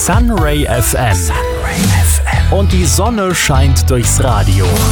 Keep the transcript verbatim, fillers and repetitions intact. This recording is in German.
Sunray F M. Sunray F M. Und die Sonne scheint durchs Radio.